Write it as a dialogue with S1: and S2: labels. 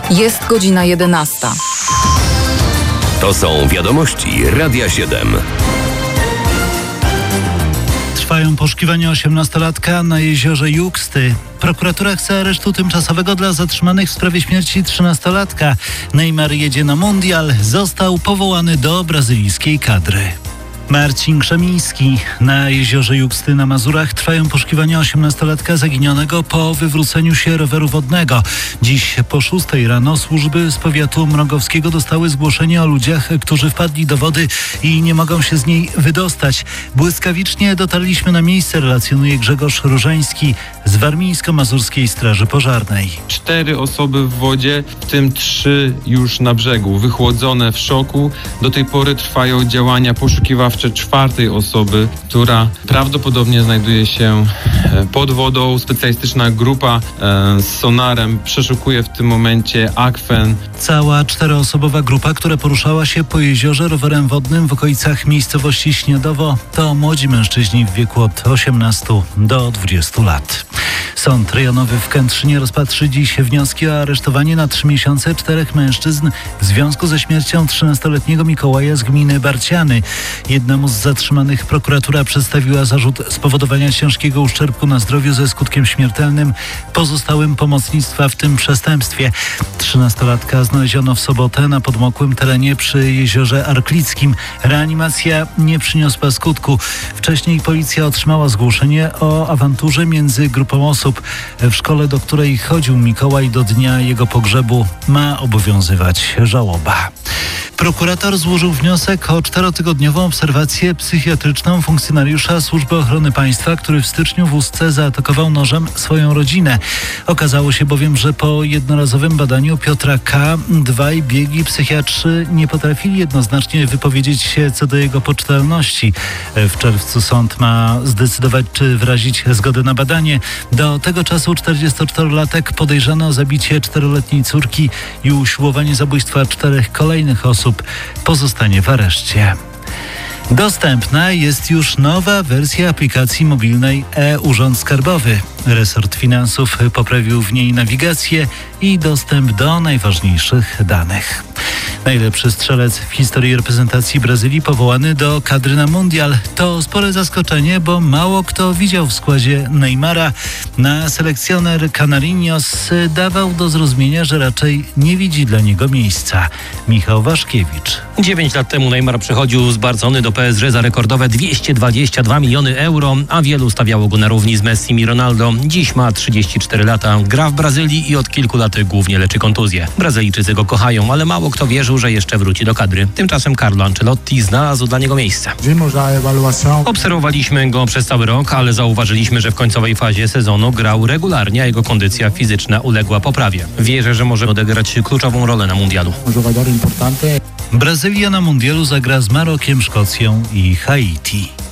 S1: Jest godzina 11.
S2: To są wiadomości Radia 7.
S3: Trwają poszukiwania 18-latka na jeziorze Juksty. Prokuratura chce aresztu tymczasowego dla zatrzymanych w sprawie śmierci 13-latka. Neymar jedzie na mundial. Został powołany do brazylijskiej kadry. Marcin Krzemiński. Na jeziorze Juksty na Mazurach trwają poszukiwania 18-latka zaginionego po wywróceniu się roweru wodnego. Dziś po 6 rano służby z powiatu mrągowskiego dostały zgłoszenie o ludziach, którzy wpadli do wody i nie mogą się z niej wydostać. Błyskawicznie dotarliśmy na miejsce, relacjonuje Grzegorz Różański z Warmińsko-Mazurskiej Straży Pożarnej.
S4: 4 osoby w wodzie, w tym 3 już na brzegu, wychłodzone w szoku. Do tej pory trwają działania poszukiwawcze 4 osoby, która prawdopodobnie znajduje się pod wodą. Specjalistyczna grupa z sonarem przeszukuje w tym momencie akwen.
S3: Cała 4-osobowa grupa, która poruszała się po jeziorze rowerem wodnym w okolicach miejscowości Śniadowo, to młodzi mężczyźni w wieku od 18 do 20 lat. Sąd rejonowy w Kętrzynie rozpatrzy dziś wnioski o aresztowanie na 3 miesiące 4 mężczyzn w związku ze śmiercią 13-letniego Mikołaja z gminy Barciany. Jednemu z zatrzymanych prokuratura przedstawiła zarzut spowodowania ciężkiego uszczerbku na zdrowiu ze skutkiem śmiertelnym, pozostałym pomocnictwa w tym przestępstwie. 13-latka znaleziono w sobotę na podmokłym terenie przy jeziorze Arklickim. Reanimacja nie przyniosła skutku. Wcześniej policja otrzymała zgłoszenie o awanturze między grupą osób. W szkole, do której chodził Mikołaj do dnia jego pogrzebu, ma obowiązywać żałoba. Prokurator złożył wniosek o 4-tygodniową obserwację psychiatryczną funkcjonariusza Służby Ochrony Państwa, który w styczniu w Ustce zaatakował nożem swoją rodzinę. Okazało się bowiem, że po jednorazowym badaniu Piotra K. dwaj biegli psychiatrzy nie potrafili jednoznacznie wypowiedzieć się co do jego poczytalności. W czerwcu sąd ma zdecydować, czy wyrazić zgodę na badanie. Do tego czasu 44-latek podejrzany o zabicie 4-letniej córki i usiłowanie zabójstwa 4 kolejnych osób pozostanie w areszcie. Dostępna jest już nowa wersja aplikacji mobilnej e-Urząd Skarbowy. Resort Finansów poprawił w niej nawigację i dostęp do najważniejszych danych. Najlepszy strzelec w historii reprezentacji Brazylii powołany do kadry na mundial. To spore zaskoczenie, bo mało kto widział w składzie Neymara. Selekcjoner Canarinhos dawał do zrozumienia, że raczej nie widzi dla niego miejsca. Michał Waszkiewicz.
S5: 9 lat temu Neymar przychodził z Barcony do PSG za rekordowe 222 miliony euro, a wielu stawiało go na równi z Messim i Ronaldo. Dziś ma 34 lata, gra w Brazylii i od kilku lat głównie leczy kontuzje. Brazylijczycy go kochają, ale mało kto wierzył, że jeszcze wróci do kadry. Tymczasem Carlo Ancelotti znalazł dla niego miejsce. Obserwowaliśmy go przez cały rok, ale zauważyliśmy, że w końcowej fazie sezonu grał regularnie, a jego kondycja fizyczna uległa poprawie. Wierzę, że może odegrać kluczową rolę na mundialu.
S3: Brazylia na mundialu zagra z Marokiem, Szkocją i Haiti.